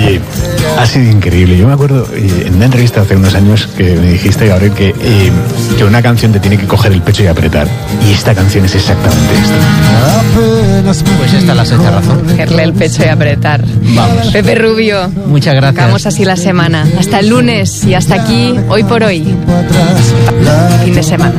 Oye, ha sido increíble. Yo me acuerdo en una entrevista hace unos años que me dijiste, Gabriel, que una canción te tiene que coger el pecho y apretar. Y esta canción es exactamente esto. Pues esta la sexta razón. Cogerle el pecho y apretar. Vamos. Pepe Rubio. Muchas gracias. Acabamos así la semana. Hasta el lunes y hasta aquí, hoy por hoy. Fin de semana.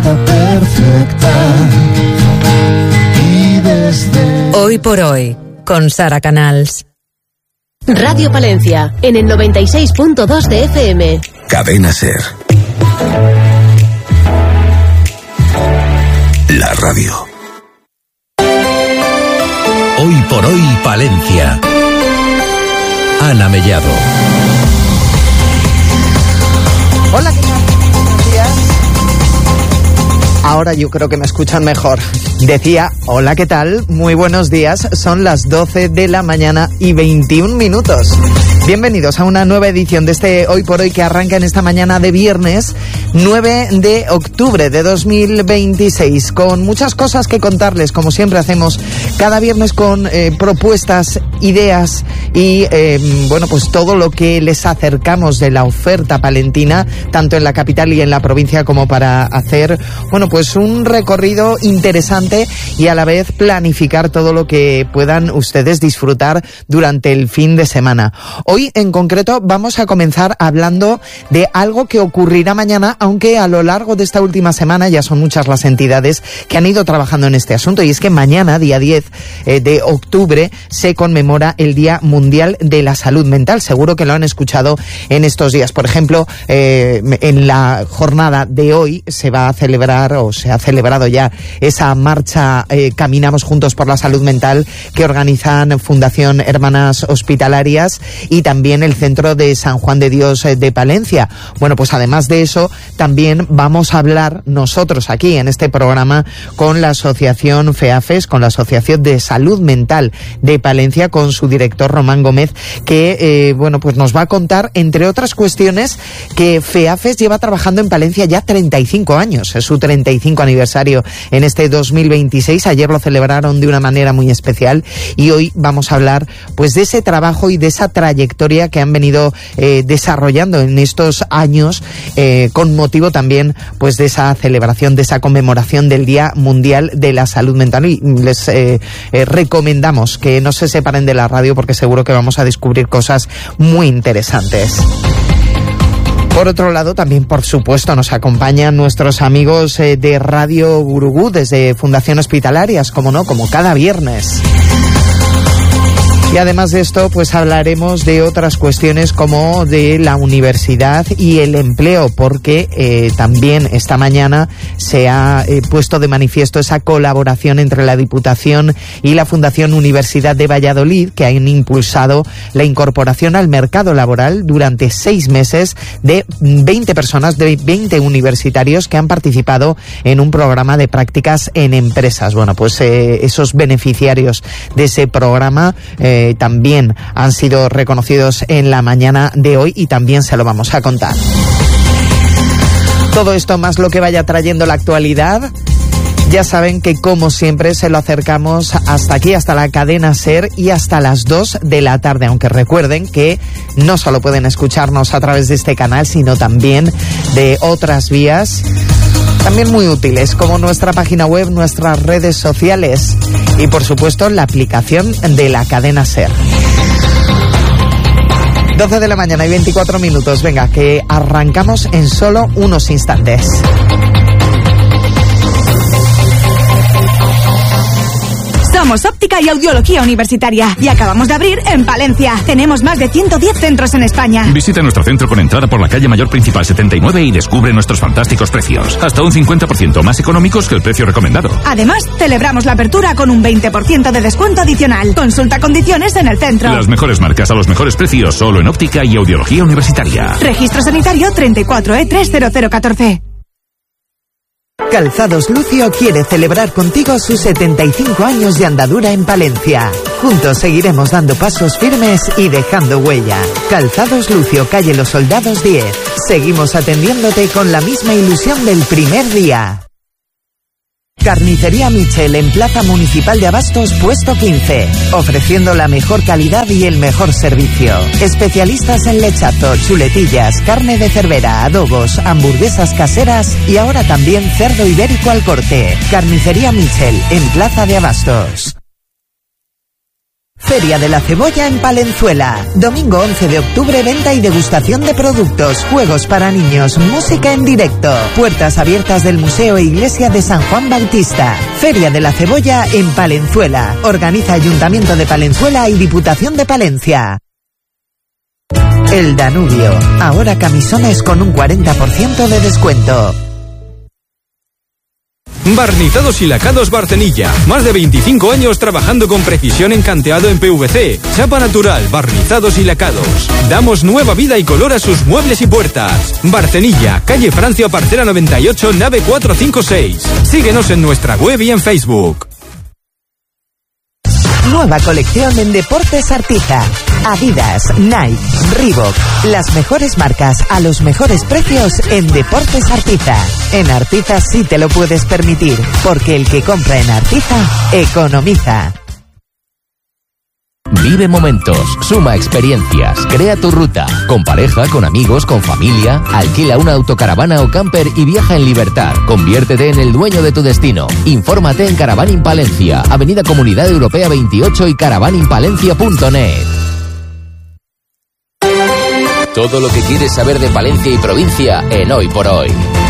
Hoy por hoy, con Sara Canals. Radio Palencia, en el 96.2 de FM. Cadena SER. La radio. Hoy por hoy, Palencia. Ana Mellado. Hola, ¿qué tal? Buenos días. Ahora yo creo que me escuchan mejor. Decía, hola, ¿qué tal? Muy buenos días. Son las 12 de la mañana y 21 minutos. Bienvenidos a una nueva edición de este Hoy por Hoy que arranca en esta mañana de viernes 9 de octubre de 2026. Con muchas cosas que contarles, como siempre hacemos cada viernes, con propuestas, ideas y, bueno, pues todo lo que les acercamos de la oferta palentina, tanto en la capital y en la provincia, como para hacer, bueno, pues un recorrido interesante y a la vez planificar todo lo que puedan ustedes disfrutar durante el fin de semana. Hoy en concreto vamos a comenzar hablando de algo que ocurrirá mañana, aunque a lo largo de esta última semana ya son muchas las entidades que han ido trabajando en este asunto, y es que mañana, día 10 de octubre, se conmemora el Día Mundial de la Salud Mental. Seguro que lo han escuchado en estos días. Por ejemplo, en la jornada de hoy se va a celebrar, o se ha celebrado ya, esa marcha Caminamos Juntos por la Salud Mental que organizan Fundación Hermanas Hospitalarias y también el Centro de San Juan de Dios de Palencia. Bueno, pues además de eso, también vamos a hablar nosotros aquí en este programa con la asociación FEAFES, con la Asociación de Salud Mental de Palencia, con su director Román Gómez, que bueno, pues nos va a contar, entre otras cuestiones, que FEAFES lleva trabajando en Palencia ya 35 años. Es su 35 aniversario en este 2026. Ayer lo celebraron de una manera muy especial y hoy vamos a hablar pues de ese trabajo y de esa trayectoria que han venido desarrollando en estos años, con motivo también pues de esa celebración, de esa conmemoración del Día Mundial de la Salud Mental. Y les recomendamos que no se separen de la radio, porque seguro que vamos a descubrir cosas muy interesantes. Por otro lado, también, por supuesto, nos acompañan nuestros amigos de Radio Gurugú desde Fundación Hospitalarias, como no, como cada viernes. Y además de esto, pues hablaremos de otras cuestiones como de la universidad y el empleo, porque también esta mañana se ha puesto de manifiesto esa colaboración entre la Diputación y la Fundación Universidad de Valladolid, que han impulsado la incorporación al mercado laboral durante 6 meses de 20 personas, de 20 universitarios que han participado en un programa de prácticas en empresas. Bueno, pues esos beneficiarios de ese programa también han sido reconocidos en la mañana de hoy y también se lo vamos a contar. Todo esto más lo que vaya trayendo la actualidad. Ya saben que, como siempre, se lo acercamos hasta aquí, hasta la cadena SER, y hasta las 2 de la tarde. Aunque recuerden que no solo pueden escucharnos a través de este canal, sino también de otras vías, también muy útiles, como nuestra página web, nuestras redes sociales y, por supuesto, la aplicación de la cadena SER. 12 de la mañana y 24 minutos. Venga, que arrancamos en solo unos instantes. Somos Óptica y Audiología Universitaria y acabamos de abrir en Palencia. Tenemos más de 110 centros en España. Visita nuestro centro con entrada por la calle Mayor Principal 79 y descubre nuestros fantásticos precios. Hasta un 50% más económicos que el precio recomendado. Además, celebramos la apertura con un 20% de descuento adicional. Consulta condiciones en el centro. Las mejores marcas a los mejores precios, solo en Óptica y Audiología Universitaria. Registro sanitario 34E30014. Calzados Lucio quiere celebrar contigo sus 75 años de andadura en Palencia. Juntos seguiremos dando pasos firmes y dejando huella. Calzados Lucio, calle Los Soldados 10. Seguimos atendiéndote con la misma ilusión del primer día. Carnicería Michel en Plaza Municipal de Abastos, puesto 15. Ofreciendo la mejor calidad y el mejor servicio. Especialistas en lechazo, chuletillas, carne de cervera, adobos, hamburguesas caseras y ahora también cerdo ibérico al corte. Carnicería Michel en Plaza de Abastos. Feria de la Cebolla en Palenzuela. Domingo 11 de octubre, venta y degustación de productos, juegos para niños, música en directo. Puertas abiertas del Museo e Iglesia de San Juan Bautista. Feria de la Cebolla en Palenzuela. Organiza Ayuntamiento de Palenzuela y Diputación de Palencia. El Danubio. Ahora camisones con un 40% de descuento. Barnizados y lacados Barcenilla. Más de 25 años trabajando con precisión en canteado en PVC. Chapa natural, barnizados y lacados. Damos nueva vida y color a sus muebles y puertas. Barcenilla, calle Francia Parcera 98, nave 456. Síguenos en nuestra web y en Facebook. Nueva colección en Deportes Artiza. Adidas, Nike, Reebok. Las mejores marcas a los mejores precios en Deportes Artiza. En Artiza sí te lo puedes permitir, porque el que compra en Artiza, economiza. Vive momentos, suma experiencias, crea tu ruta. Con pareja, con amigos, con familia. Alquila una autocaravana o camper y viaja en libertad. Conviértete en el dueño de tu destino. Infórmate en Caravaning Palencia, Avenida Comunidad Europea 28 y caravaningpalencia.net. Todo lo que quieres saber de Palencia y provincia en Hoy por Hoy.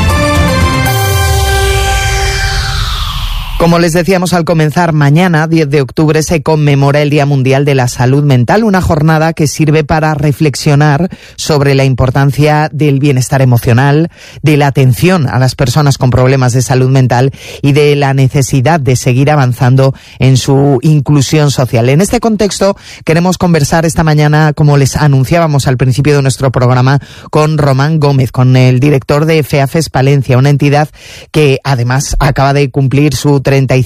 Como les decíamos al comenzar, mañana, 10 de octubre, se conmemora el Día Mundial de la Salud Mental, una jornada que sirve para reflexionar sobre la importancia del bienestar emocional, de la atención a las personas con problemas de salud mental y de la necesidad de seguir avanzando en su inclusión social. En este contexto, queremos conversar esta mañana, como les anunciábamos al principio de nuestro programa, con Román Gómez, con el director de FEAFES Palencia, una entidad que además acaba de cumplir su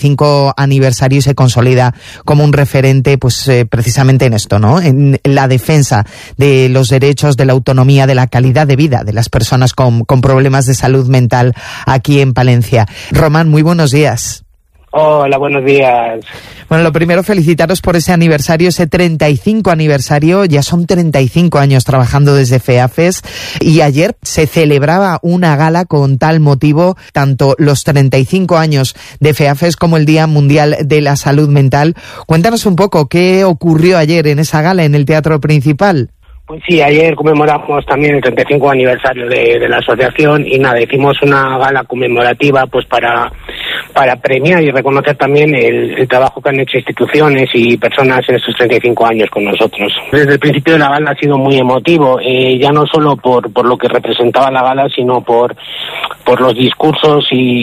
35 aniversario y se consolida como un referente, pues precisamente en esto, ¿no? En la defensa de los derechos, de la autonomía, de la calidad de vida de las personas con problemas de salud mental aquí en Palencia. Román, muy buenos días. Hola, buenos días. Bueno, lo primero, felicitaros por ese aniversario, ese 35 aniversario. Ya son 35 años trabajando desde FEAFES y ayer se celebraba una gala con tal motivo, tanto los 35 años de FEAFES como el Día Mundial de la Salud Mental. Cuéntanos un poco qué ocurrió ayer en esa gala en el Teatro Principal. Pues sí, ayer conmemoramos también el 35 aniversario de la asociación y nada, hicimos una gala conmemorativa pues para premiar y reconocer también el trabajo que han hecho instituciones y personas en estos 35 años con nosotros. Desde el principio de la gala ha sido muy emotivo, ya no solo por lo que representaba la gala, sino por los discursos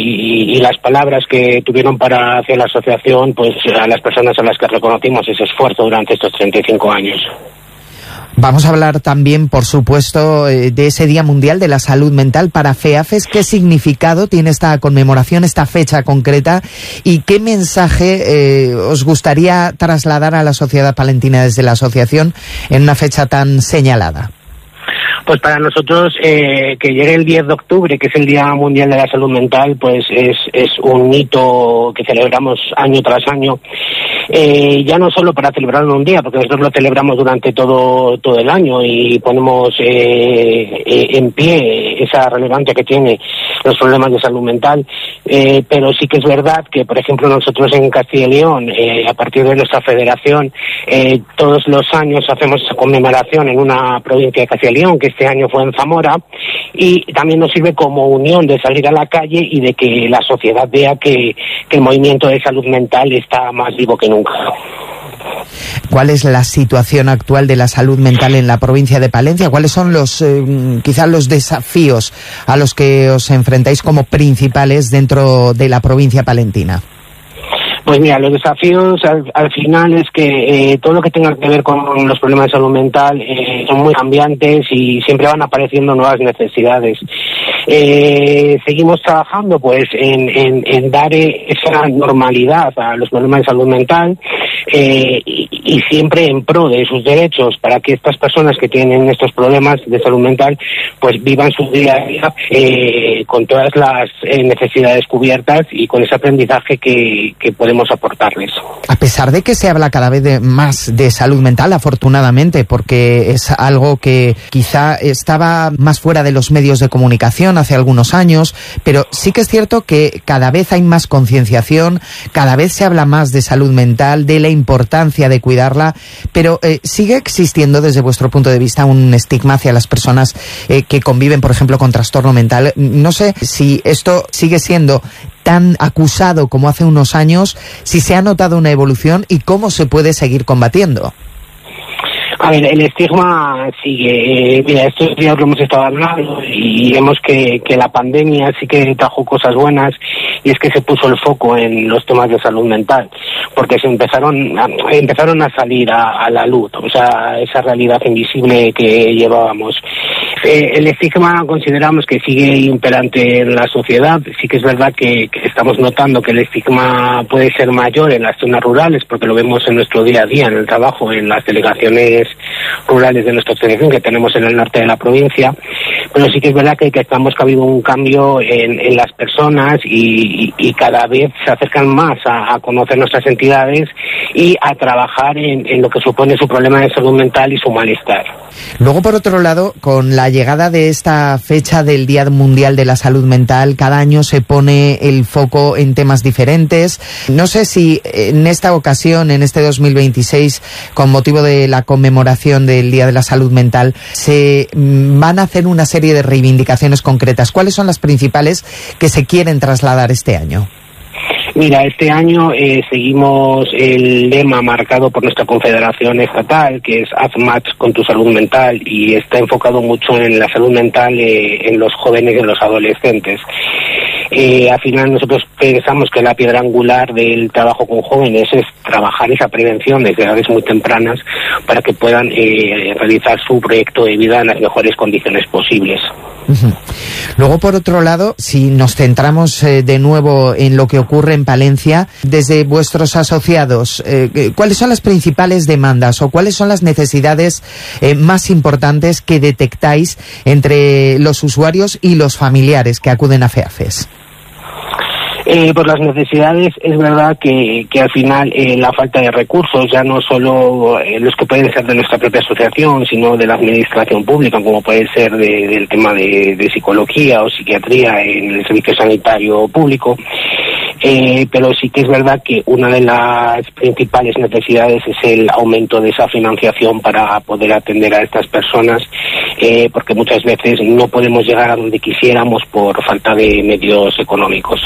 y las palabras que tuvieron para hacer la asociación, pues a las personas a las que reconocimos ese esfuerzo durante estos 35 años. Vamos a hablar también, por supuesto, de ese Día Mundial de la Salud Mental para FEAFES. ¿Qué significado tiene esta conmemoración, esta fecha concreta? ¿Y qué mensaje os gustaría trasladar a la sociedad palentina desde la asociación en una fecha tan señalada? Pues para nosotros que llegue el 10 de octubre, que es el Día Mundial de la Salud Mental, pues es un hito que celebramos año tras año. Ya no solo para celebrarlo un día, porque nosotros lo celebramos durante todo el año y ponemos en pie esa relevancia que tiene los problemas de salud mental, pero sí que es verdad que, por ejemplo, nosotros en Castilla y León, a partir de nuestra federación, todos los años hacemos esa conmemoración en una provincia de Castilla y León, que este año fue en Zamora, y también nos sirve como unión de salir a la calle y de que la sociedad vea que el movimiento de salud mental está más vivo que nunca. ¿Cuál es la situación actual de la salud mental en la provincia de Palencia? ¿Cuáles son quizás los desafíos a los que os enfrentáis como principales dentro de la provincia palentina? Pues mira, los desafíos al final es que todo lo que tenga que ver con los problemas de salud mental son muy cambiantes y siempre van apareciendo nuevas necesidades. Seguimos trabajando pues en dar esa normalidad a los problemas de salud mental, y siempre en pro de sus derechos, para que estas personas que tienen estos problemas de salud mental pues vivan su día a día con todas las necesidades cubiertas y con ese aprendizaje que podemos aportarles. A pesar de que se habla cada vez más de salud mental, afortunadamente, porque es algo que quizá estaba más fuera de los medios de comunicación hace algunos años, pero sí que es cierto que cada vez hay más concienciación, cada vez se habla más de salud mental, de la importancia de cuidarla, pero ¿sigue existiendo desde vuestro punto de vista un estigma hacia las personas que conviven, por ejemplo, con trastorno mental? No sé si esto sigue siendo tan acusado como hace unos años, si se ha notado una evolución y cómo se puede seguir combatiendo. A ver, el estigma sigue. Mira, estos días lo hemos estado hablando y vemos que la pandemia sí que trajo cosas buenas, y es que se puso el foco en los temas de salud mental, porque se empezaron a salir a la luz, o sea, esa realidad invisible que llevábamos. El estigma consideramos que sigue imperante en la sociedad. Sí que es verdad que estamos notando que el estigma puede ser mayor en las zonas rurales, porque lo vemos en nuestro día a día, en el trabajo, en las delegaciones rurales de nuestra asociación que tenemos en el norte de la provincia, pero sí que es verdad que estamos que ha habido un cambio en las personas y cada vez se acercan más a conocer nuestras entidades y a trabajar en lo que supone su problema de salud mental y su malestar. Luego, por otro lado, con la llegada de esta fecha del Día Mundial de la Salud Mental, cada año se pone el foco en temas diferentes. No sé si en esta ocasión, en este 2026, con motivo de la conmemoración del Día de la Salud Mental, se van a hacer una serie de reivindicaciones concretas. ¿Cuáles son las principales que se quieren trasladar este año? Mira, este año seguimos el lema marcado por nuestra confederación estatal, que es Haz Match con tu salud mental, y está enfocado mucho en la salud mental en los jóvenes y en los adolescentes. Al final nosotros pensamos que la piedra angular del trabajo con jóvenes es trabajar esa prevención desde edades muy tempranas para que puedan realizar su proyecto de vida en las mejores condiciones posibles. Luego, por otro lado, si nos centramos de nuevo en lo que ocurre en Palencia, desde vuestros asociados, ¿cuáles son las principales demandas o cuáles son las necesidades más importantes que detectáis entre los usuarios y los familiares que acuden a FEAFES? Por las necesidades, es verdad que al final la falta de recursos, ya no solo los que pueden ser de nuestra propia asociación, sino de la administración pública, como puede ser del tema de psicología o psiquiatría en el servicio sanitario público. Pero sí que es verdad que una de las principales necesidades es el aumento de esa financiación para poder atender a estas personas, porque muchas veces no podemos llegar a donde quisiéramos por falta de medios económicos.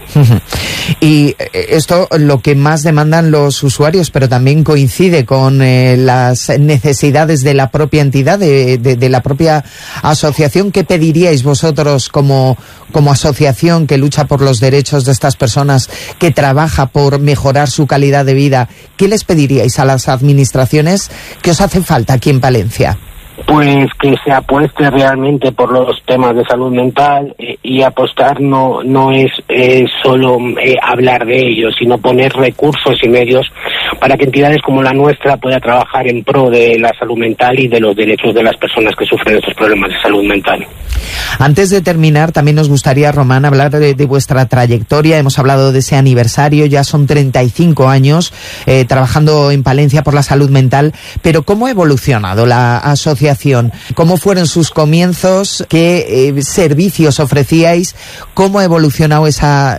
Y esto lo que más demandan los usuarios, pero también coincide con las necesidades de la propia entidad, de la propia asociación. ¿Qué pediríais vosotros como asociación que lucha por los derechos de estas personas, que trabaja por mejorar su calidad de vida? ¿Qué les pediríais a las administraciones que os hace falta aquí en Palencia? Pues que se apueste realmente por los temas de salud mental, y apostar no es solo hablar de ello, sino poner recursos y medios para que entidades como la nuestra puedan trabajar en pro de la salud mental y de los derechos de las personas que sufren estos problemas de salud mental. Antes de terminar, también nos gustaría, Román, hablar de vuestra trayectoria. Hemos hablado de ese aniversario, ya son 35 años trabajando en Palencia por la salud mental, pero ¿cómo ha evolucionado la asociación? ¿Cómo fueron sus comienzos? ¿Qué servicios ofrecíais? ¿Cómo ha evolucionado esa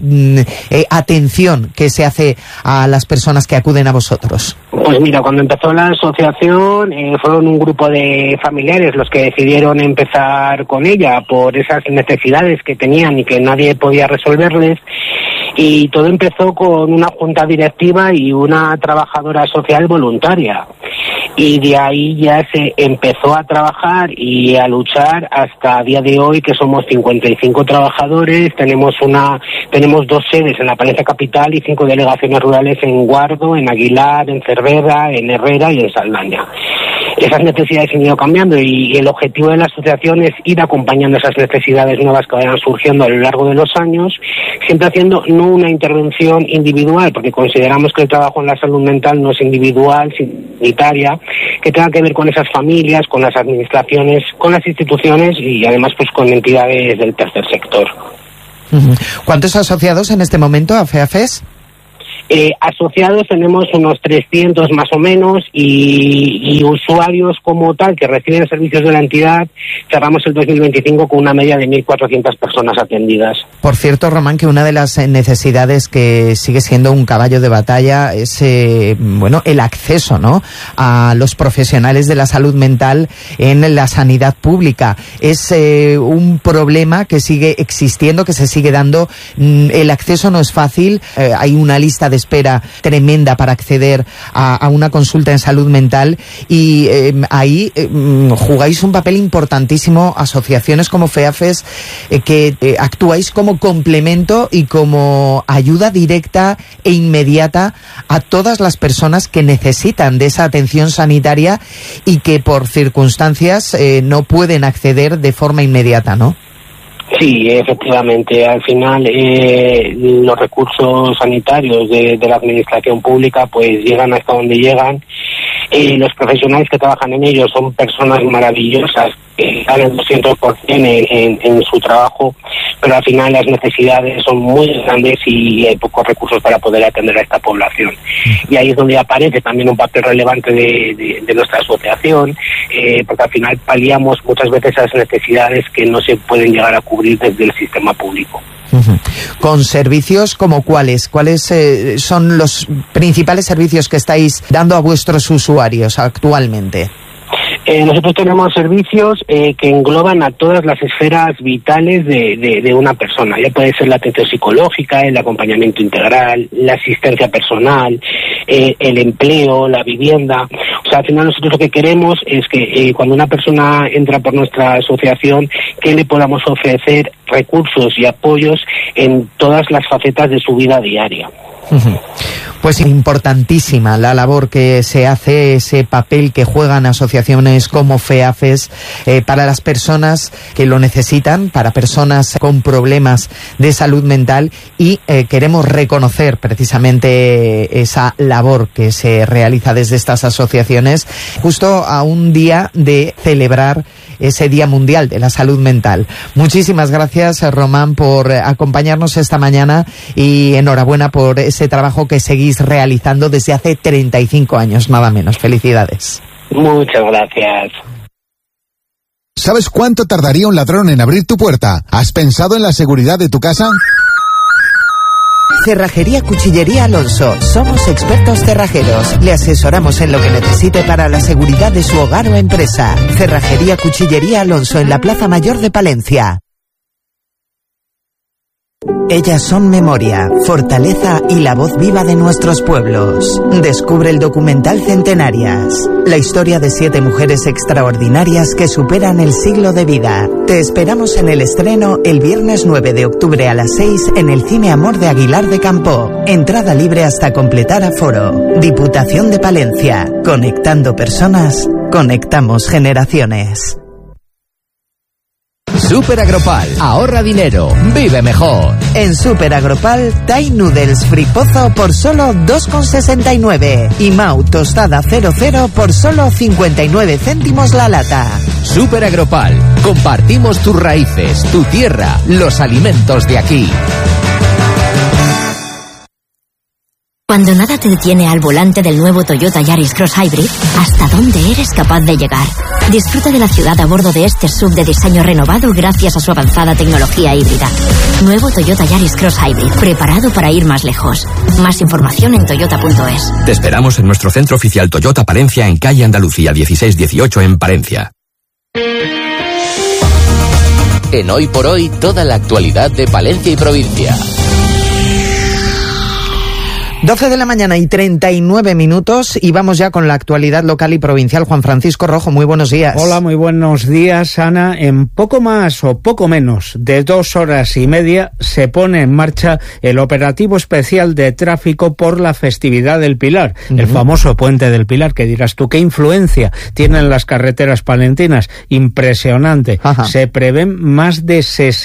atención que se hace a las personas que acuden a vosotros? Pues mira, cuando empezó la asociación fueron un grupo de familiares los que decidieron empezar con ella por esas necesidades que tenían y que nadie podía resolverles. Y todo empezó con una junta directiva y una trabajadora social voluntaria. Y de ahí ya se empezó a trabajar y a luchar hasta a día de hoy, que somos 55 trabajadores. Tenemos 2 sedes en la Palencia Capital y 5 delegaciones rurales en Guardo, en Aguilar, en Cervera, en Herrera y en Saldaña. esas necesidades han ido cambiando y el objetivo de la asociación es ir acompañando esas necesidades nuevas que vayan surgiendo a lo largo de los años, siempre haciendo no una intervención individual, porque consideramos que el trabajo en la salud mental no es individual, sanitaria, que tenga que ver con esas familias, con las administraciones, con las instituciones y además pues con entidades del tercer sector. ¿Cuántos asociados en este momento a FEAFES? Asociados tenemos unos 300 más o menos y usuarios como tal que reciben servicios de la entidad, cerramos el 2025 con una media de 1.400 personas atendidas. Por cierto, Román, que una de las necesidades que sigue siendo un caballo de batalla es el acceso, ¿no?, a los profesionales de la salud mental en la sanidad pública. Es un problema que sigue existiendo, que se sigue dando. El acceso no es fácil, hay una lista de espera tremenda para acceder a una consulta en salud mental y ahí jugáis un papel importantísimo, asociaciones como FEAFES, que actuáis como complemento y como ayuda directa e inmediata a todas las personas que necesitan de esa atención sanitaria y que por circunstancias no pueden acceder de forma inmediata, ¿no? Sí, efectivamente. Al final los recursos sanitarios de la administración pública pues llegan hasta donde llegan. Los profesionales que trabajan en ellos son personas maravillosas que dan el 200% en su trabajo, pero al final las necesidades son muy grandes y hay pocos recursos para poder atender a esta población. Y ahí es donde aparece también un papel relevante de nuestra asociación, porque al final paliamos muchas veces esas necesidades que no se pueden llegar a cubrir desde el sistema público. Con servicios como ¿cuáles son los principales servicios que estáis dando a vuestros usuarios actualmente? Nosotros tenemos servicios que engloban a todas las esferas vitales de una persona. Ya puede ser la atención psicológica, el acompañamiento integral, la asistencia personal, el empleo, la vivienda. O sea, al final nosotros lo que queremos es que cuando una persona entra por nuestra asociación, que le podamos ofrecer recursos y apoyos en todas las facetas de su vida diaria. Pues importantísima la labor que se hace, ese papel que juegan asociaciones como FEAFES para las personas que lo necesitan, para personas con problemas de salud mental y queremos reconocer precisamente esa labor que se realiza desde estas asociaciones justo a un día de celebrar ese Día Mundial de la Salud Mental. Muchísimas gracias, Román, por acompañarnos esta mañana y enhorabuena por ese trabajo que seguís realizando desde hace 35 años, nada menos. Felicidades. Muchas gracias. ¿Sabes cuánto tardaría un ladrón en abrir tu puerta? ¿Has pensado en la seguridad de tu casa? Cerrajería Cuchillería Alonso. Somos expertos cerrajeros. Le asesoramos en lo que necesite para la seguridad de su hogar o empresa. Cerrajería Cuchillería Alonso en la Plaza Mayor de Palencia. Ellas son memoria, fortaleza y la voz viva de nuestros pueblos. Descubre el documental Centenarias, la historia de 7 mujeres extraordinarias que superan el siglo de vida. Te esperamos en el estreno el viernes 9 de octubre a las 6 en el Cine Amor de Aguilar de Campoo. Entrada libre hasta completar aforo. Diputación de Palencia. Conectando personas, conectamos generaciones. Super Agropal, ahorra dinero, vive mejor. En Super Agropal, Thai Noodles Fripozo por solo 2,69 y Mau Tostada 00 por solo 59 céntimos la lata. Super Agropal, compartimos tus raíces, tu tierra, los alimentos de aquí. Cuando nada te detiene al volante del nuevo Toyota Yaris Cross Hybrid, ¿hasta dónde eres capaz de llegar? Disfruta de la ciudad a bordo de este SUV de diseño renovado gracias a su avanzada tecnología híbrida. Nuevo Toyota Yaris Cross Hybrid, preparado para ir más lejos. Más información en toyota.es. Te esperamos en nuestro centro oficial Toyota Palencia en calle Andalucía 1618 en Palencia. En Hoy por Hoy, toda la actualidad de Palencia y provincia. 12 de la mañana y 39 minutos y vamos ya con la actualidad local y provincial. Juan Francisco Rojo, muy buenos días. Hola, muy buenos días, Ana. En poco más o poco menos de 2 horas y media se pone en marcha el operativo especial de tráfico por la festividad del Pilar, el famoso Puente del Pilar, que dirás tú, ¿qué influencia tienen las carreteras palentinas? Impresionante. Se prevén más de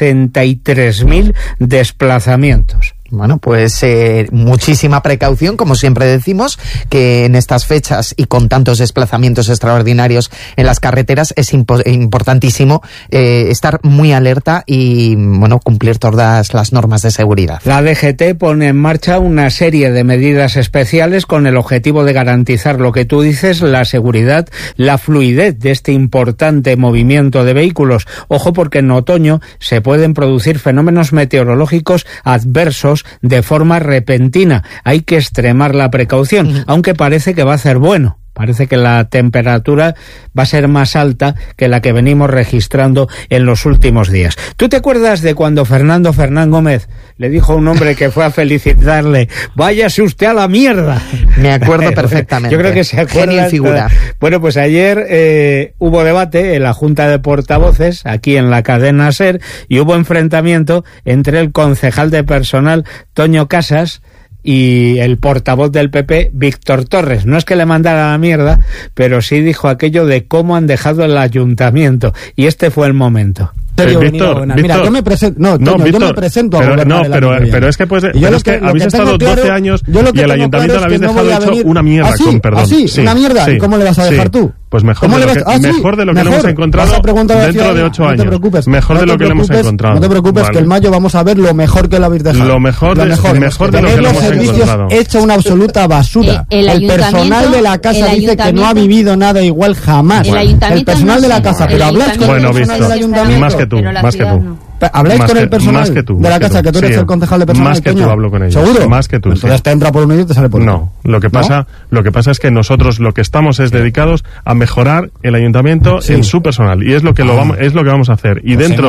63.000 desplazamientos. Bueno, pues muchísima precaución, como siempre decimos, que en estas fechas y con tantos desplazamientos extraordinarios en las carreteras es importantísimo estar muy alerta y, bueno, cumplir todas las normas de seguridad. La DGT pone en marcha una serie de medidas especiales con el objetivo de garantizar lo que tú dices, la seguridad, la fluidez de este importante movimiento de vehículos. Ojo, porque en otoño se pueden producir fenómenos meteorológicos adversos de forma repentina. Hay que extremar la precaución, aunque parece que va a ser bueno. Parece que la temperatura va a ser más alta que la que venimos registrando en los últimos días. ¿Tú te acuerdas de cuando Fernán Gómez le dijo a un hombre que fue a felicitarle, váyase usted a la mierda? Me acuerdo perfectamente. Yo creo que se acuerda. Genio figura. Bueno, pues ayer hubo debate en la Junta de Portavoces, aquí en la cadena SER, y hubo enfrentamiento entre el concejal de personal, Toño Casas, y el portavoz del PP, Víctor Torres. No es que le mandara a la mierda, pero sí dijo aquello de cómo han dejado el ayuntamiento. Y este fue el momento. Víctor, mira, yo me presento, yo me presento a gobernar pero es que pues, pero es que habéis estado 12 años y el ayuntamiento le habéis dejado hecho una mierda, con perdón. Sí, una mierda, ¿y cómo le vas a dejar tú? Pues mejor de lo que le hemos encontrado dentro de 8 años. No te preocupes. Mejor de lo que le hemos encontrado. No te preocupes, que en mayo vamos a ver lo mejor que lo habéis dejado. Lo mejor de lo que le hemos encontrado. Hecho una absoluta basura. El personal de la casa dice que no ha vivido nada igual jamás. El personal de la casa, pero hablas con el personal del ayuntamiento. Más que tú. ¿Habláis con el personal de la casa, que tú eres el concejal de personal? Más que tú hablo con ellos. ¿Seguro? Más que tú. Entonces te entra por un medio y te sale por otro. No, lo que pasa es que nosotros lo que estamos es dedicados a mejorar el ayuntamiento en su personal, y es lo que vamos a hacer. Y dentro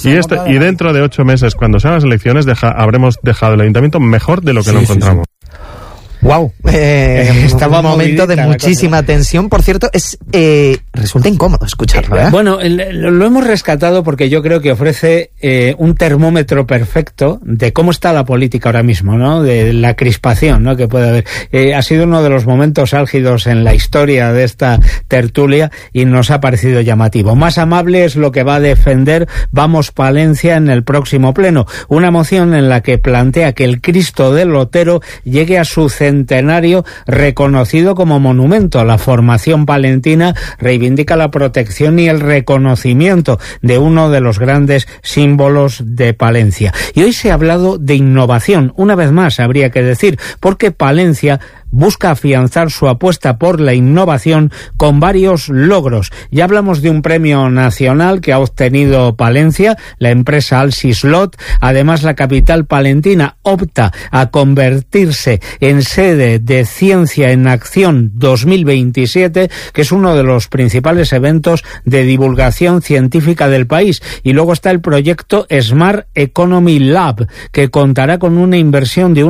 de 8 meses, cuando sean las elecciones, habremos dejado el ayuntamiento mejor de lo que lo encontramos. Wow, estaba un momento de muchísima tensión. Por cierto, resulta incómodo escucharlo, ¿eh? Bueno, lo hemos rescatado porque yo creo que ofrece un termómetro perfecto de cómo está la política ahora mismo, ¿no? De la crispación, ¿no?, que puede haber. Ha sido uno de los momentos álgidos en la historia de esta tertulia y nos ha parecido llamativo. Más amable es lo que va a defender Vamos Palencia en el próximo pleno. Una moción en la que plantea que el Cristo del Lotero llegue a su centenario reconocido como monumento. La formación palentina reivindica la protección y el reconocimiento de uno de los grandes símbolos de Palencia. Y hoy se ha hablado de innovación, una vez más habría que decir, porque Palencia busca afianzar su apuesta por la innovación con varios logros. Ya hablamos de un premio nacional que ha obtenido Palencia, la empresa Alsislot. Además, la capital palentina opta a convertirse en sede de Ciencia en Acción 2027, que es uno de los principales eventos de divulgación científica del país. Y luego está el proyecto Smart Economy Lab, que contará con una inversión de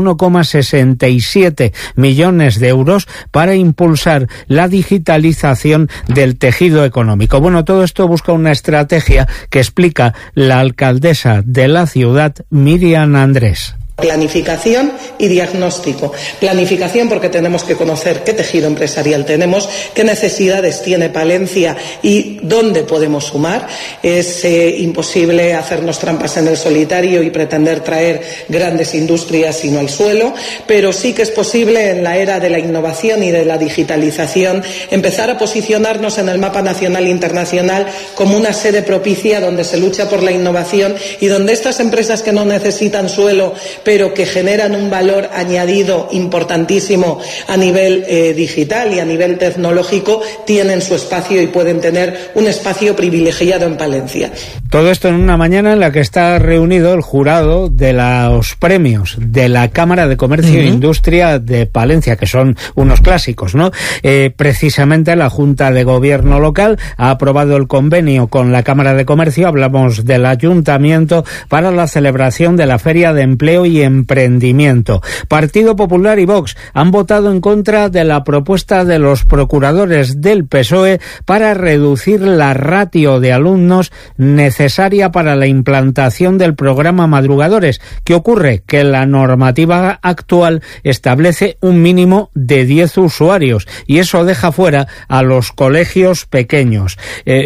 1,67 millones de euros para impulsar la digitalización del tejido económico. Bueno, todo esto busca una estrategia que explica la alcaldesa de la ciudad, Miriam Andrés. Planificación y diagnóstico. Planificación porque tenemos que conocer qué tejido empresarial tenemos, qué necesidades tiene Palencia y dónde podemos sumar. Es imposible hacernos trampas en el solitario y pretender traer grandes industrias sino al suelo, pero sí que es posible en la era de la innovación y de la digitalización empezar a posicionarnos en el mapa nacional e internacional como una sede propicia donde se lucha por la innovación y donde estas empresas que no necesitan suelo pero que generan un valor añadido importantísimo a nivel digital y a nivel tecnológico, tienen su espacio y pueden tener un espacio privilegiado en Palencia. Todo esto en una mañana en la que está reunido el jurado de los premios de la Cámara de Comercio e Industria de Palencia, que son unos clásicos, ¿no? Precisamente la Junta de Gobierno local ha aprobado el convenio con la Cámara de Comercio, hablamos del Ayuntamiento, para la celebración de la Feria de Empleo y y emprendimiento. Partido Popular y Vox han votado en contra de la propuesta de los procuradores del PSOE para reducir la ratio de alumnos necesaria para la implantación del programa Madrugadores. ¿Qué ocurre? Que la normativa actual establece un mínimo de 10 usuarios y eso deja fuera a los colegios pequeños.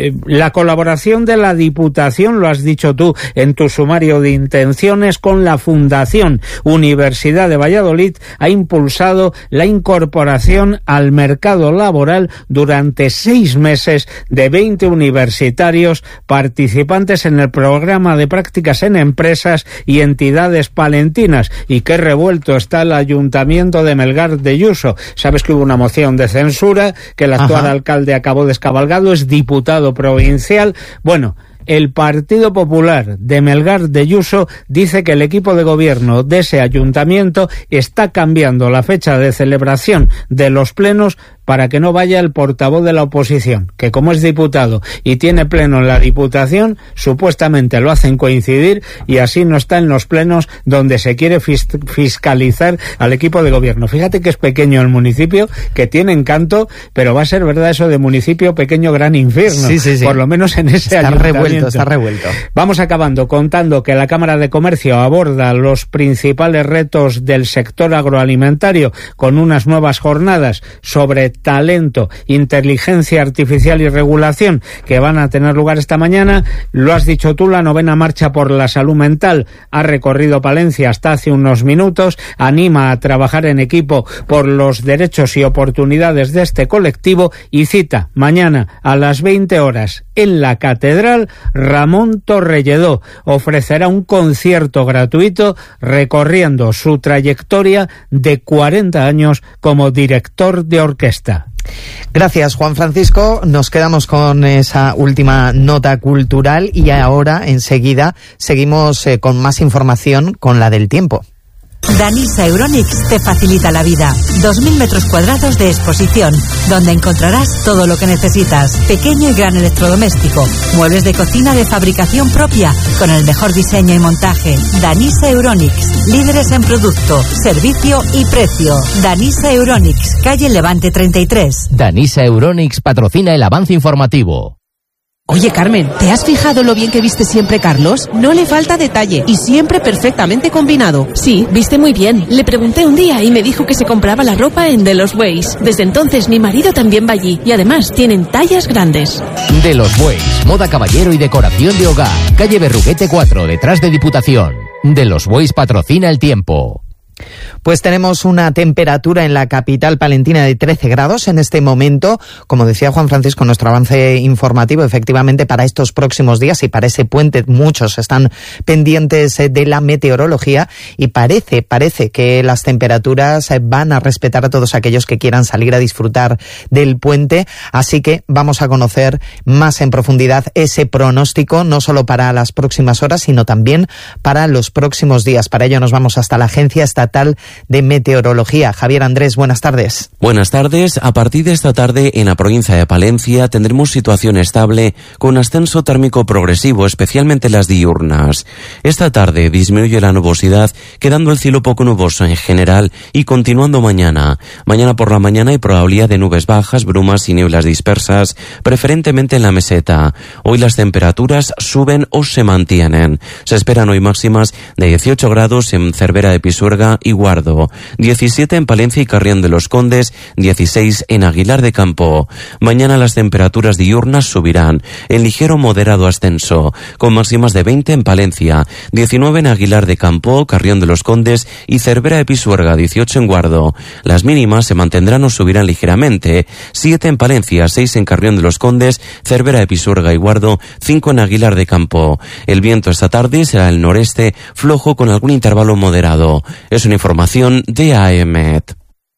La colaboración de la Diputación, lo has dicho tú en tu sumario de intenciones, con la Fundación Universidad de Valladolid, ha impulsado la incorporación al mercado laboral durante 6 meses de 20 universitarios participantes en el programa de prácticas en empresas y entidades palentinas. Y qué revuelto está el Ayuntamiento de Melgar de Yuso. Sabes que hubo una moción de censura, que el actual alcalde acabó descabalgado, es diputado provincial. Bueno, el Partido Popular de Melgar de Yuso dice que el equipo de gobierno de ese ayuntamiento está cambiando la fecha de celebración de los plenos para que no vaya el portavoz de la oposición, que como es diputado y tiene pleno en la Diputación, supuestamente lo hacen coincidir y así no está en los plenos donde se quiere fiscalizar al equipo de gobierno. Fíjate que es pequeño el municipio, que tiene encanto, pero va a ser verdad eso de municipio pequeño gran infierno. Sí. Por lo menos en ese ayuntamiento. Está revuelto. Vamos acabando contando que la Cámara de Comercio aborda los principales retos del sector agroalimentario con unas nuevas jornadas sobre talento, inteligencia artificial y regulación que van a tener lugar esta mañana. Lo has dicho tú, la 9ª marcha por la salud mental ha recorrido Palencia hasta hace unos minutos, anima a trabajar en equipo por los derechos y oportunidades de este colectivo y cita mañana a las 20 horas en la Catedral. Ramón Torrelledó ofrecerá un concierto gratuito recorriendo su trayectoria de 40 años como director de orquesta. Gracias, Juan Francisco. Nos quedamos con esa última nota cultural y ahora enseguida seguimos con más información, con la del tiempo. Danisa Euronics te facilita la vida. 2.000 metros cuadrados de exposición, donde encontrarás todo lo que necesitas. Pequeño y gran electrodoméstico, muebles de cocina de fabricación propia, con el mejor diseño y montaje. Danisa Euronics, líderes en producto, servicio y precio. Danisa Euronics, calle Levante 33. Danisa Euronics patrocina el avance informativo. Oye, Carmen, ¿te has fijado lo bien que viste siempre Carlos? No le falta detalle y siempre perfectamente combinado. Sí, viste muy bien. Le pregunté un día y me dijo que se compraba la ropa en De Los Bueys. Desde entonces mi marido también va allí y además tienen tallas grandes. De Los Bueys, moda caballero y decoración de hogar. Calle Berruguete 4, detrás de Diputación. De Los Bueys patrocina el tiempo. Pues tenemos una temperatura en la capital palentina de 13 grados en este momento. Como decía Juan Francisco, nuestro avance informativo, efectivamente para estos próximos días y para ese puente muchos están pendientes de la meteorología y parece que las temperaturas van a respetar a todos aquellos que quieran salir a disfrutar del puente. Así que vamos a conocer más en profundidad ese pronóstico, no solo para las próximas horas, sino también para los próximos días. Para ello nos vamos hasta la Agencia Estatal de Meteorología. Javier Andrés, buenas tardes. Buenas tardes. A partir de esta tarde en la provincia de Palencia tendremos situación estable con ascenso térmico progresivo, especialmente las diurnas. Esta tarde disminuye la nubosidad, quedando el cielo poco nuboso en general y continuando mañana. Mañana por la mañana hay probabilidad de nubes bajas, brumas y nieblas dispersas, preferentemente en la meseta. Hoy las temperaturas suben o se mantienen. Se esperan hoy máximas de 18 grados en Cervera de Pisuerga y Guardo, 17 en Palencia y Carrión de los Condes, 16 en Aguilar de Campo. Mañana las temperaturas diurnas subirán en ligero moderado ascenso, con máximas de 20 en Palencia, 19 en Aguilar de Campo, Carrión de los Condes y Cervera de Pisuerga, 18 en Guardo. Las mínimas se mantendrán o subirán ligeramente, 7 en Palencia, 6 en Carrión de los Condes, Cervera de Pisuerga y Guardo, 5 en Aguilar de Campo. El viento esta tarde será el noreste, flojo con algún intervalo moderado. Es una información de AEMET.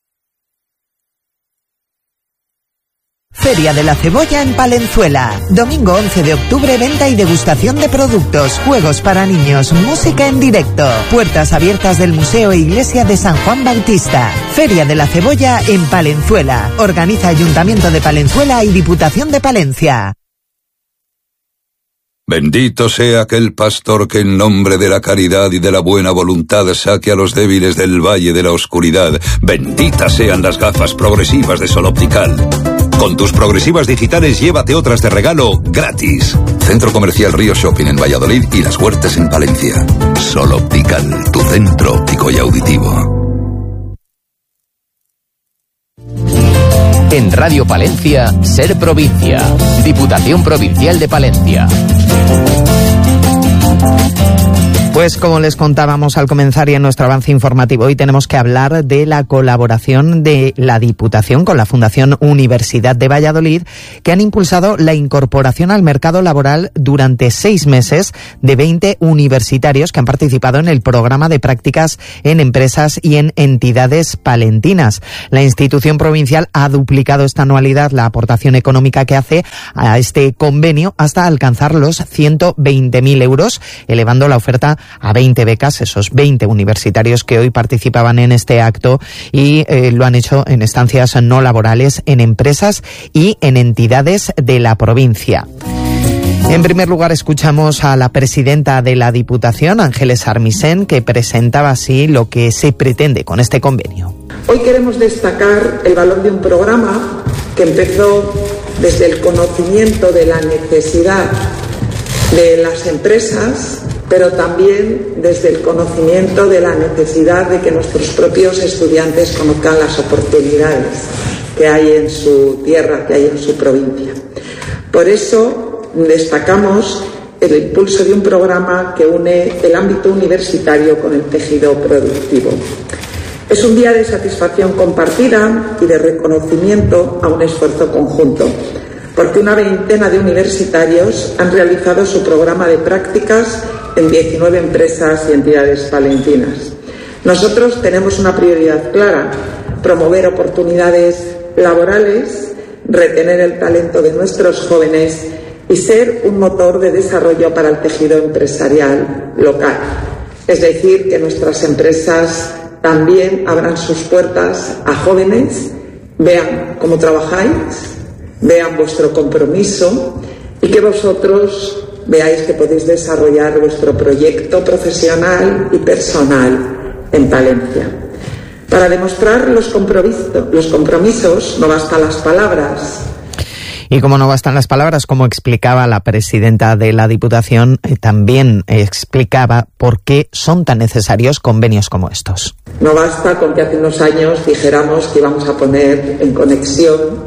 Feria de la Cebolla en Palenzuela. Domingo 11 de octubre, venta y degustación de productos, juegos para niños, música en directo. Puertas abiertas del Museo e Iglesia de San Juan Bautista. Feria de la Cebolla en Palenzuela. Organiza Ayuntamiento de Palenzuela y Diputación de Palencia. Bendito sea aquel pastor que en nombre de la caridad y de la buena voluntad saque a los débiles del valle de la oscuridad. Benditas sean las gafas progresivas de Sol Optical. Con tus progresivas digitales llévate otras de regalo gratis. Centro Comercial Río Shopping en Valladolid y Las Huertas en Palencia. Sol Optical, tu centro óptico y auditivo. En Radio Palencia, Ser Provincia. Diputación Provincial de Palencia. Pues como les contábamos al comenzar y en nuestro avance informativo, hoy tenemos que hablar de la colaboración de la Diputación con la Fundación Universidad de Valladolid, que han impulsado la incorporación al mercado laboral durante 6 meses de 20 universitarios que han participado en el programa de prácticas en empresas y en entidades palentinas. La institución provincial ha duplicado esta anualidad la aportación económica que hace a este convenio hasta alcanzar los 120.000 euros, elevando la oferta a 20 becas, esos 20 universitarios que hoy participaban en este acto y lo han hecho en estancias no laborales en empresas y en entidades de la provincia. En primer lugar, escuchamos a la presidenta de la Diputación, Ángeles Armisen, que presentaba así lo que se pretende con este convenio. Hoy queremos destacar el valor de un programa que empezó desde el conocimiento de la necesidad de las empresas, pero también desde el conocimiento de la necesidad de que nuestros propios estudiantes conozcan las oportunidades que hay en su tierra, que hay en su provincia. Por eso destacamos el impulso de un programa que une el ámbito universitario con el tejido productivo. Es un día de satisfacción compartida y de reconocimiento a un esfuerzo conjunto, porque una veintena de universitarios han realizado su programa de prácticas en 19 empresas y entidades palentinas. Nosotros tenemos una prioridad clara: promover oportunidades laborales, retener el talento de nuestros jóvenes y ser un motor de desarrollo para el tejido empresarial local. Es decir, que nuestras empresas también abran sus puertas a jóvenes, vean cómo trabajáis, vean vuestro compromiso y que vosotros veáis que podéis desarrollar vuestro proyecto profesional y personal en Palencia. Para demostrar los compromisos no bastan las palabras. Y como no bastan las palabras, como explicaba la presidenta de la Diputación, también explicaba por qué son tan necesarios convenios como estos. No basta con que hace unos años dijéramos que íbamos a poner en conexión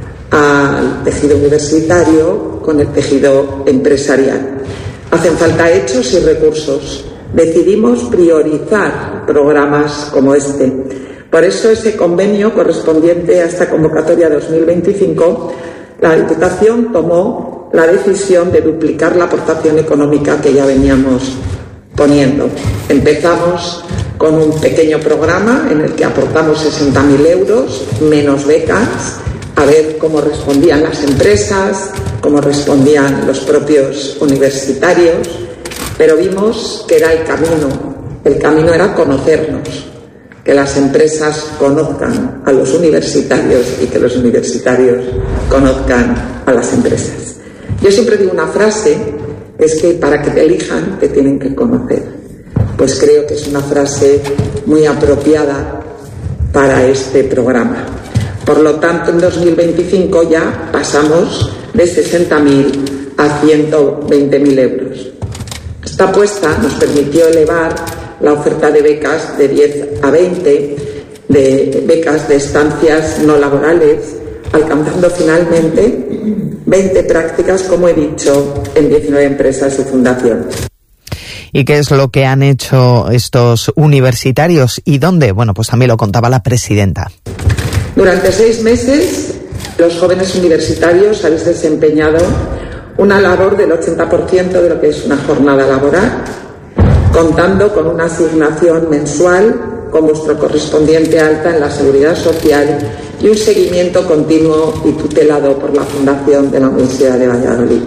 al tejido universitario con el tejido empresarial. Hacen falta hechos y recursos. Decidimos priorizar programas como este. Por eso ese convenio correspondiente a esta convocatoria 2025, la Diputación tomó la decisión de duplicar la aportación económica que ya veníamos poniendo. Empezamos con un pequeño programa en el que aportamos 60.000 euros, menos becas, a ver cómo respondían las empresas, cómo respondían los propios universitarios, pero vimos que era el camino. El camino era conocernos, que las empresas conozcan a los universitarios y que los universitarios conozcan a las empresas. Yo siempre digo una frase, es que para que te elijan te tienen que conocer. Pues creo que es una frase muy apropiada para este programa. Por lo tanto, en 2025 ya pasamos de 60.000 a 120.000 euros. Esta apuesta nos permitió elevar la oferta de becas de 10 a 20, de becas de estancias no laborales, alcanzando finalmente 20 prácticas, como he dicho, en 19 empresas y fundaciones. ¿Y qué es lo que han hecho estos universitarios y dónde? Bueno, pues también lo contaba la presidenta. Durante 6 meses, los jóvenes universitarios habéis desempeñado una labor del 80% de lo que es una jornada laboral, contando con una asignación mensual con vuestro correspondiente alta en la Seguridad Social y un seguimiento continuo y tutelado por la Fundación de la Universidad de Valladolid.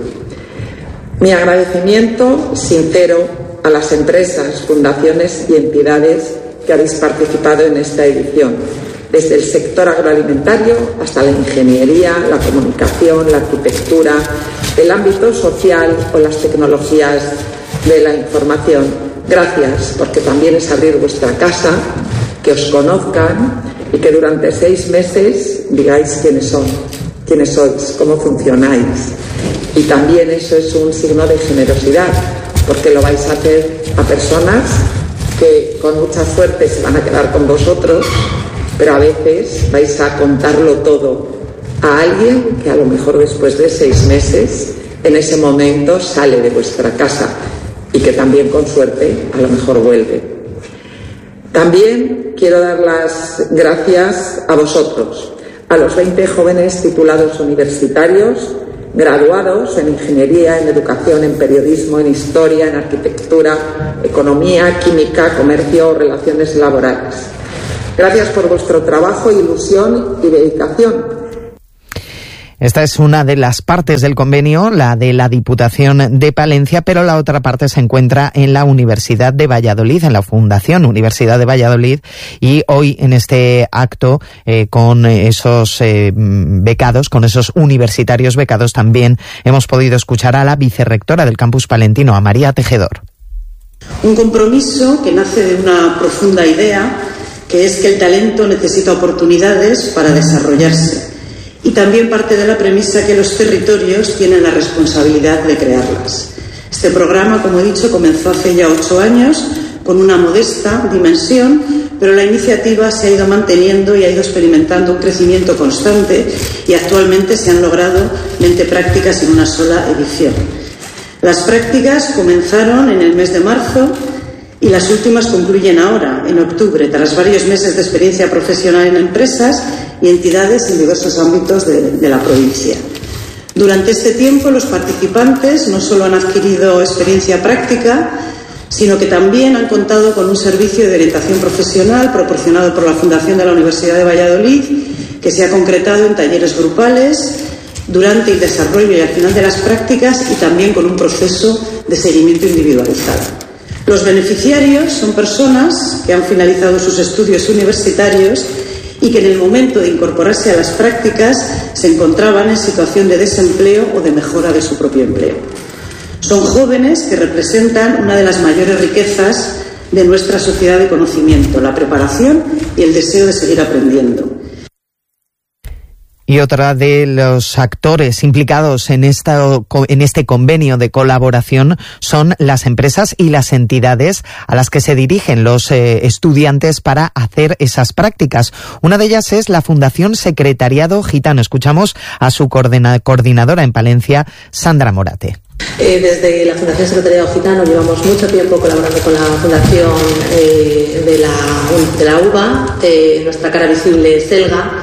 Mi agradecimiento sincero a las empresas, fundaciones y entidades que habéis participado en esta edición. desde el sector agroalimentario hasta la ingeniería, la comunicación, la arquitectura, el ámbito social o las tecnologías de la información. Gracias, porque también es abrir vuestra casa, que os conozcan y que durante 6 meses digáis quiénes sois, cómo funcionáis. Y también eso es un signo de generosidad, porque lo vais a hacer a personas que con mucha suerte se van a quedar con vosotros, pero a veces vais a contarlo todo a alguien que a lo mejor después de 6 meses, en ese momento, sale de vuestra casa y que también con suerte a lo mejor vuelve. También quiero dar las gracias a vosotros, a los 20 jóvenes titulados universitarios, graduados en ingeniería, en educación, en periodismo, en historia, en arquitectura, economía, química, comercio o relaciones laborales. Gracias por vuestro trabajo, ilusión y dedicación. Esta es una de las partes del convenio, la de la Diputación de Palencia, pero la otra parte se encuentra en la Universidad de Valladolid, en la Fundación Universidad de Valladolid, y hoy en este acto con esos becados, con esos universitarios becados, también hemos podido escuchar a la vicerrectora del campus palentino, a María Tejedor. Un compromiso que nace de una profunda idea, que es que el talento necesita oportunidades para desarrollarse. Y también parte de la premisa que los territorios tienen la responsabilidad de crearlas. Este programa, como he dicho, comenzó hace ya 8 años con una modesta dimensión, pero la iniciativa se ha ido manteniendo y ha ido experimentando un crecimiento constante y actualmente se han logrado 20 prácticas en una sola edición. Las prácticas comenzaron en el mes de marzo y las últimas concluyen ahora, en octubre, tras varios meses de experiencia profesional en empresas y entidades en diversos ámbitos de la provincia. Durante este tiempo, los participantes no solo han adquirido experiencia práctica, sino que también han contado con un servicio de orientación profesional proporcionado por la Fundación de la Universidad de Valladolid, que se ha concretado en talleres grupales durante el desarrollo y al final de las prácticas, y también con un proceso de seguimiento individualizado. Los beneficiarios son personas que han finalizado sus estudios universitarios y que en el momento de incorporarse a las prácticas se encontraban en situación de desempleo o de mejora de su propio empleo. Son jóvenes que representan una de las mayores riquezas de nuestra sociedad de conocimiento, la preparación y el deseo de seguir aprendiendo. Y otra de los actores implicados en este convenio de colaboración son las empresas y las entidades a las que se dirigen los estudiantes para hacer esas prácticas. Una de ellas es la Fundación Secretariado Gitano. Escuchamos a su coordinadora en Palencia, Sandra Morate. Desde la Fundación Secretariado Gitano llevamos mucho tiempo colaborando con la Fundación de la UBA, nuestra cara visible Selga,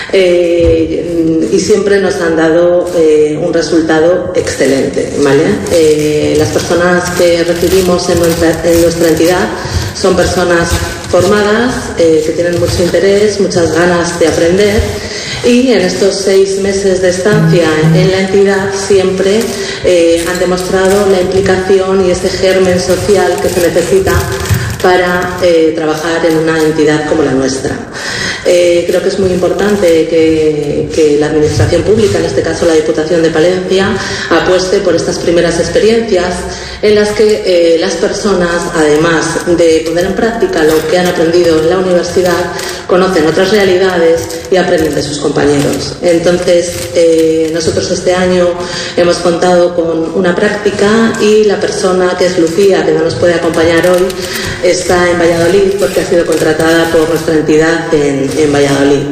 y siempre nos han dado un resultado excelente, ¿vale? Las personas que recibimos en nuestra entidad son personas formadas, que tienen mucho interés, muchas ganas de aprender, y en estos 6 meses de estancia en la entidad siempre han demostrado la implicación y ese germen social que se necesita para trabajar en una entidad como la nuestra. Creo que es muy importante que la administración pública, en este caso la Diputación de Palencia, apueste por estas primeras experiencias en las que las personas, además de poner en práctica lo que han aprendido en la universidad, conocen otras realidades y aprenden de sus compañeros. Entonces, nosotros este año hemos contado con una práctica y la persona que es Lucía, que no nos puede acompañar hoy, está en Valladolid porque ha sido contratada por nuestra entidad en Valladolid.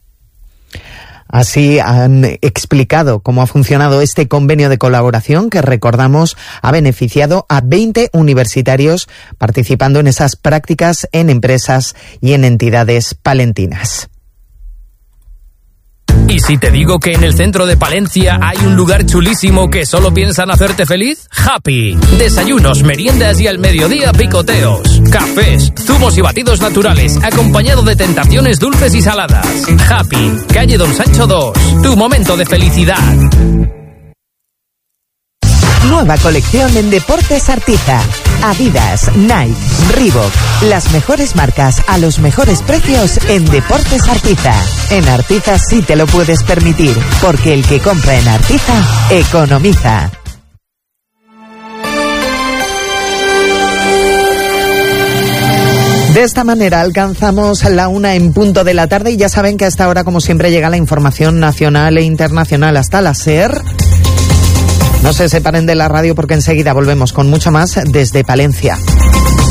Así han explicado cómo ha funcionado este convenio de colaboración que, recordamos, ha beneficiado a 20 universitarios participando en esas prácticas en empresas y en entidades palentinas. ¿Y si te digo que en el centro de Palencia hay un lugar chulísimo que solo piensan hacerte feliz? Happy. Desayunos, meriendas y al mediodía picoteos. Cafés, zumos y batidos naturales, acompañado de tentaciones dulces y saladas. Happy. Calle Don Sancho 2. Tu momento de felicidad. Nueva colección en Deportes Artiza. Adidas, Nike, Reebok, las mejores marcas a los mejores precios en Deportes Artiza. En Artiza sí te lo puedes permitir, porque el que compra en Artiza, economiza. De esta manera alcanzamos la 1 en punto de la tarde y ya saben que a esta hora, como siempre, llega la información nacional e internacional hasta la SER. No se separen de la radio porque enseguida volvemos con mucho más desde Palencia.